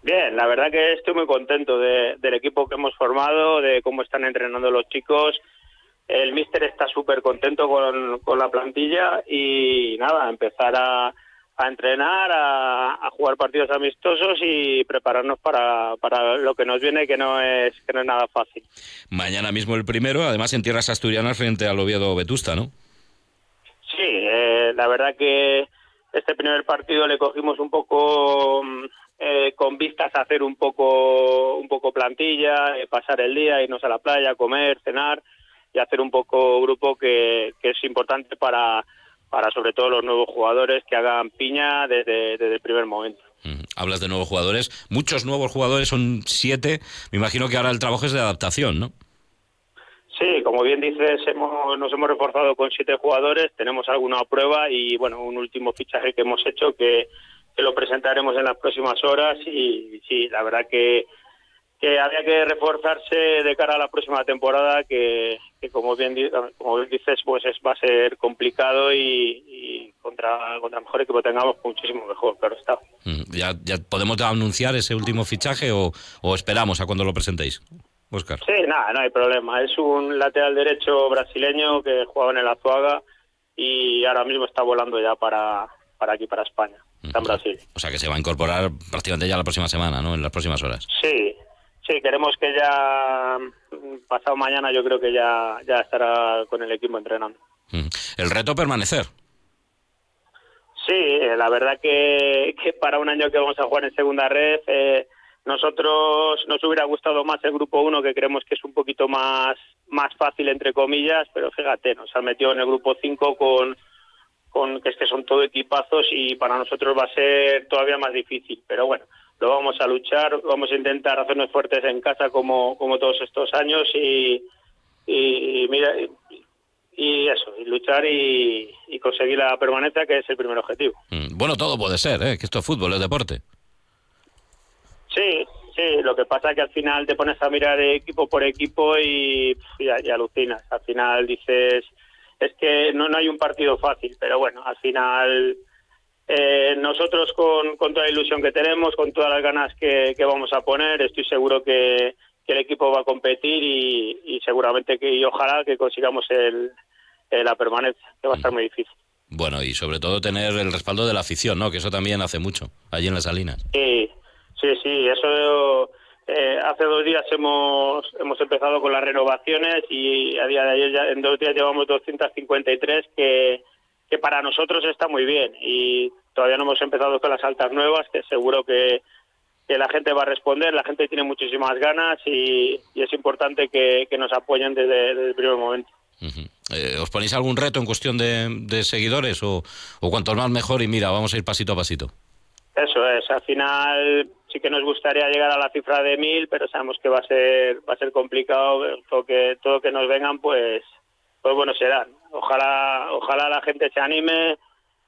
Bien, la verdad que estoy muy contento del equipo que hemos formado, de cómo están entrenando los chicos. El míster está súper contento con la plantilla y nada, empezar a entrenar, a jugar partidos amistosos y prepararnos para lo que nos viene, que no es nada fácil. Mañana mismo el primero, además en tierras asturianas frente al Oviedo Vetusta, ¿no? Sí, la verdad que este primer partido le cogimos un poco con vistas a hacer un poco plantilla, pasar el día, irnos a la playa, comer, cenar y hacer un poco grupo que es importante para sobre todo los nuevos jugadores que hagan piña desde el primer momento. Hablas de nuevos jugadores, muchos nuevos jugadores, son 7, me imagino que ahora el trabajo es de adaptación, ¿no? Sí, como bien dices, nos hemos reforzado con 7 jugadores, tenemos alguna prueba y bueno, un último fichaje que hemos hecho que lo presentaremos en las próximas horas y sí, la verdad que había que reforzarse de cara a la próxima temporada que como bien dices, pues va a ser complicado y contra el mejor equipo tengamos muchísimo mejor, claro está. ¿Ya podemos anunciar ese último fichaje o esperamos a cuando lo presentéis, Óscar? Sí, nada, no hay problema. Es un lateral derecho brasileño que jugaba en el Azuaga y ahora mismo está volando ya para aquí, para España. Está en Brasil. O sea que se va a incorporar prácticamente ya la próxima semana, ¿no? En las próximas horas. Sí, queremos que ya pasado mañana yo creo que ya estará con el equipo entrenando. El reto permanecer. Sí, la verdad que para un año que vamos a jugar en segunda red, nosotros nos hubiera gustado más el grupo 1, que creemos que es un poquito más fácil entre comillas, pero fíjate, nos han metido en el grupo 5 con que es que son todo equipazos y para nosotros va a ser todavía más difícil, pero bueno, lo vamos a luchar, vamos a intentar hacernos fuertes en casa como todos estos años y mira, y eso, y luchar y conseguir la permanencia, que es el primer objetivo. Bueno, todo puede ser, que esto es fútbol, es deporte. Sí, lo que pasa es que al final te pones a mirar equipo por equipo y alucinas. Al final dices, es que no hay un partido fácil, pero bueno, al final nosotros con toda la ilusión que tenemos, con todas las ganas que vamos a poner, estoy seguro que el equipo va a competir y seguramente y ojalá que consigamos la permanencia, que va a estar muy difícil. Bueno, y sobre todo tener el respaldo de la afición, ¿no? Que eso también hace mucho, allí en Las Salinas. Sí, eso hace 2 días hemos empezado con las renovaciones y a día de ayer en 2 días llevamos 253 que para nosotros está muy bien y todavía no hemos empezado con las altas nuevas, que seguro que la gente va a responder, la gente tiene muchísimas ganas y es importante que nos apoyen desde el primer momento. ¿Os ponéis algún reto en cuestión de seguidores o cuantos más mejor y mira, vamos a ir pasito a pasito? Eso es, al final sí que nos gustaría llegar a la cifra de 1000, pero sabemos que va a ser complicado, todo que nos vengan pues bueno serán. Ojalá la gente se anime.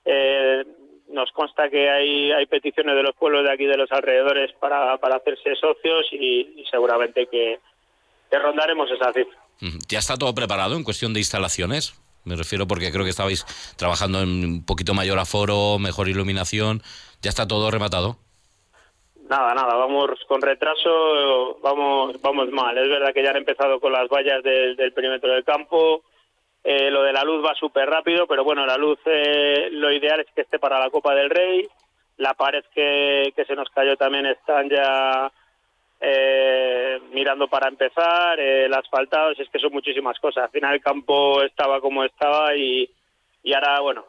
Nos consta que hay peticiones de los pueblos de aquí, de los alrededores, para hacerse socios y seguramente que rondaremos esa cifra. ¿Ya está todo preparado en cuestión de instalaciones? Me refiero porque creo que estabais trabajando en un poquito mayor aforo, mejor iluminación. ¿Ya está todo rematado? Nada, vamos con retraso, vamos mal. Es verdad que ya han empezado con las vallas del perímetro del campo. Lo de la luz va súper rápido, pero bueno, la luz lo ideal es que esté para la Copa del Rey. La pared que se nos cayó también están ya mirando para empezar, el asfaltado, es que son muchísimas cosas. Al final el campo estaba como estaba y ahora, bueno,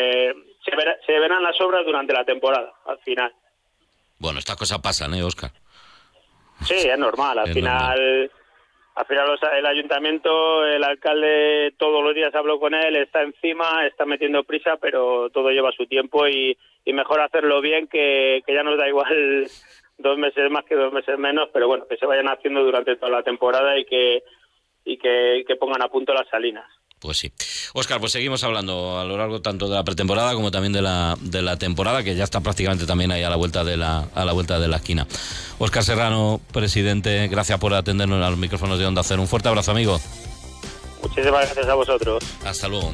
se verán las obras durante la temporada, al final. Bueno, estas cosas pasan, Óscar? Sí, es normal, al final el ayuntamiento, el alcalde, todos los días hablo con él, está encima, está metiendo prisa, pero todo lleva su tiempo y mejor hacerlo bien, que ya nos da igual 2 meses más que 2 meses menos, pero bueno, que se vayan haciendo durante toda la temporada y que pongan a punto las salinas. Pues sí. Óscar, pues seguimos hablando a lo largo tanto de la pretemporada como también de la temporada, que ya está prácticamente también ahí a la vuelta de la esquina. Óscar Serrano, presidente, gracias por atendernos a los micrófonos de Onda Cero. Un fuerte abrazo, amigo. Muchísimas gracias a vosotros. Hasta luego.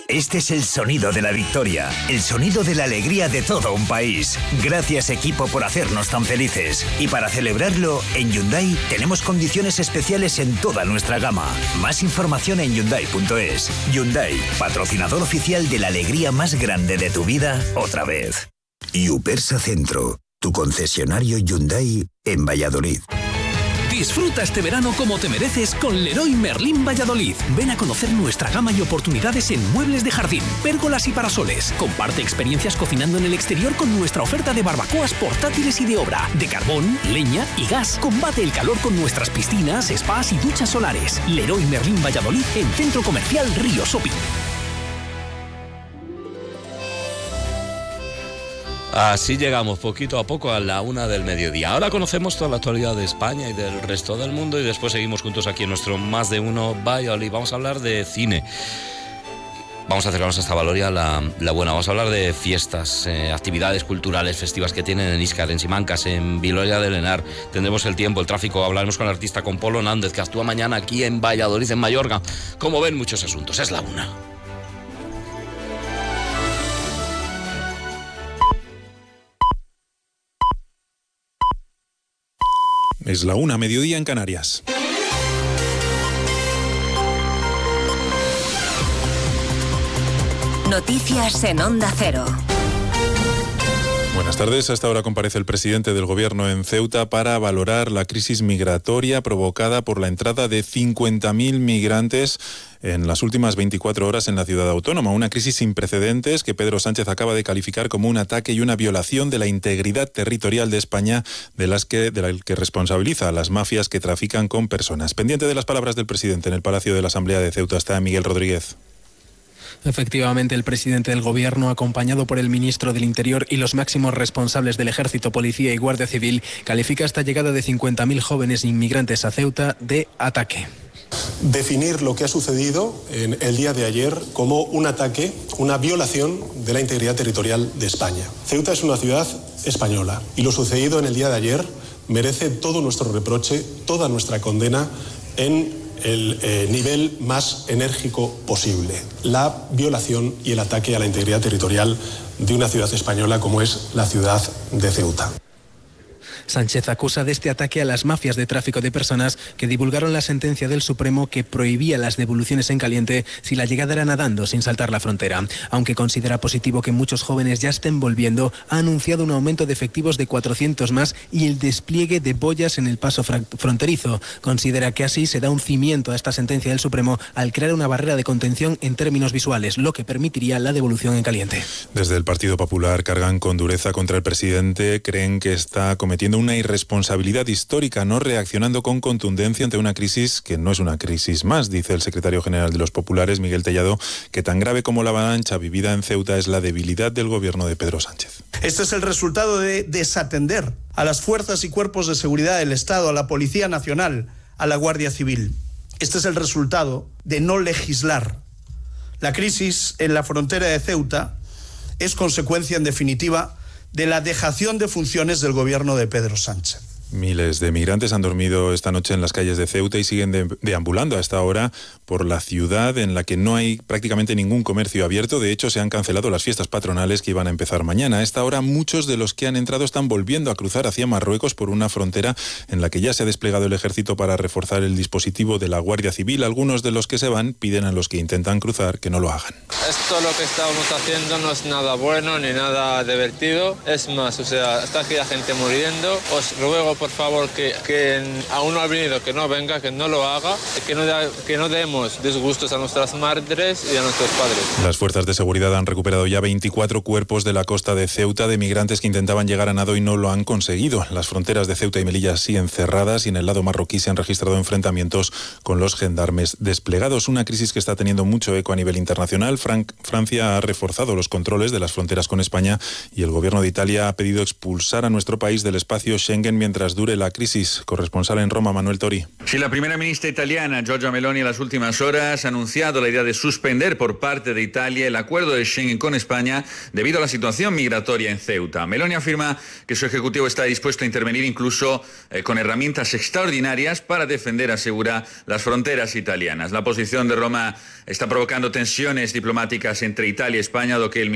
Este es el sonido de la victoria, el sonido de la alegría de todo un país. Gracias, equipo, por hacernos tan felices. Y para celebrarlo, en Hyundai tenemos condiciones especiales en toda nuestra gama. Más información en Hyundai.es. Hyundai, patrocinador oficial de la alegría más grande de tu vida, otra vez. Yupersa Centro, tu concesionario Hyundai en Valladolid. Disfruta este verano como te mereces con Leroy Merlin Valladolid. Ven a conocer nuestra gama y oportunidades en muebles de jardín, pérgolas y parasoles. Comparte experiencias cocinando en el exterior con nuestra oferta de barbacoas portátiles y de obra, de carbón, leña y gas. Combate el calor con nuestras piscinas, spas y duchas solares. Leroy Merlin Valladolid en Centro Comercial Río Shopping. Así llegamos poquito a poco a la 1 del mediodía. Ahora conocemos toda la actualidad de España y del resto del mundo y después seguimos juntos aquí en nuestro Más de Uno Valladolid. Vamos a hablar de cine. Vamos a acercarnos hasta Valoria la Buena. Vamos a hablar de fiestas, actividades culturales, festivas que tienen en Íscar, en Simancas, en Viloria del Henar. Tendremos el tiempo, el tráfico. Hablaremos con el artista, con Polo Nández, que actúa mañana aquí en Valladolid, en Mallorca. Como ven, muchos asuntos. Es la 1. Es la 1, mediodía en Canarias. Noticias en Onda Cero. Buenas tardes. Hasta ahora comparece el presidente del Gobierno en Ceuta para valorar la crisis migratoria provocada por la entrada de 50.000 migrantes en las últimas 24 horas en la ciudad autónoma. Una crisis sin precedentes que Pedro Sánchez acaba de calificar como un ataque y una violación de la integridad territorial de España, de la que responsabiliza a las mafias que trafican con personas. Pendiente de las palabras del presidente en el Palacio de la Asamblea de Ceuta está Miguel Rodríguez. Efectivamente, el presidente del Gobierno, acompañado por el ministro del Interior y los máximos responsables del Ejército, Policía y Guardia Civil, califica esta llegada de 50.000 jóvenes inmigrantes a Ceuta de ataque. Definir lo que ha sucedido en el día de ayer como un ataque, una violación de la integridad territorial de España. Ceuta es una ciudad española y lo sucedido en el día de ayer merece todo nuestro reproche, toda nuestra condena en el nivel más enérgico posible. La violación y el ataque a la integridad territorial de una ciudad española como es la ciudad de Ceuta. Sánchez acusa de este ataque a las mafias de tráfico de personas que divulgaron la sentencia del Supremo que prohibía las devoluciones en caliente si la llegada era nadando sin saltar la frontera. Aunque considera positivo que muchos jóvenes ya estén volviendo, ha anunciado un aumento de efectivos de 400 más y el despliegue de boyas en el paso fronterizo. Considera que así se da un cimiento a esta sentencia del Supremo al crear una barrera de contención en términos visuales, lo que permitiría la devolución en caliente. Desde el Partido Popular cargan con dureza contra el presidente. Creen que está cometiendo una irresponsabilidad histórica, no reaccionando con contundencia ante una crisis que no es una crisis más, dice el secretario general de los populares, Miguel Tellado, que tan grave como la avalancha vivida en Ceuta es la debilidad del gobierno de Pedro Sánchez. Este es el resultado de desatender a las fuerzas y cuerpos de seguridad del Estado, a la Policía Nacional, a la Guardia Civil. Este es el resultado de no legislar. La crisis en la frontera de Ceuta es consecuencia, en definitiva, de la dejación de funciones del gobierno de Pedro Sánchez. Miles de migrantes han dormido esta noche en las calles de Ceuta y siguen deambulando a esta hora por la ciudad en la que no hay prácticamente ningún comercio abierto. De hecho, se han cancelado las fiestas patronales que iban a empezar mañana. A esta hora, muchos de los que han entrado están volviendo a cruzar hacia Marruecos por una frontera en la que ya se ha desplegado el ejército para reforzar el dispositivo de la Guardia Civil. Algunos de los que se van piden a los que intentan cruzar que no lo hagan. Esto lo que estamos haciendo no es nada bueno ni nada divertido. Es más, está aquí la gente muriendo. Os ruego, por favor, que aún no ha venido, que no venga, que no lo haga, que no demos disgustos a nuestras madres y a nuestros padres. Las fuerzas de seguridad han recuperado ya 24 cuerpos de la costa de Ceuta de migrantes que intentaban llegar a nado y no lo han conseguido. Las fronteras de Ceuta y Melilla siguen cerradas y en el lado marroquí se han registrado enfrentamientos con los gendarmes desplegados. Una crisis que está teniendo mucho eco a nivel internacional. Francia ha reforzado los controles de las fronteras con España y el gobierno de Italia ha pedido expulsar a nuestro país del espacio Schengen mientras mientras dure la crisis. Corresponsal en Roma, Manuel Tori. Sí, la primera ministra italiana, Giorgia Meloni, en las últimas horas ha anunciado la idea de suspender por parte de Italia el acuerdo de Schengen con España debido a la situación migratoria en Ceuta. Meloni afirma que su ejecutivo está dispuesto a intervenir incluso con herramientas extraordinarias para defender, asegura, las fronteras italianas. La posición de Roma está provocando tensiones diplomáticas entre Italia y España, lo que el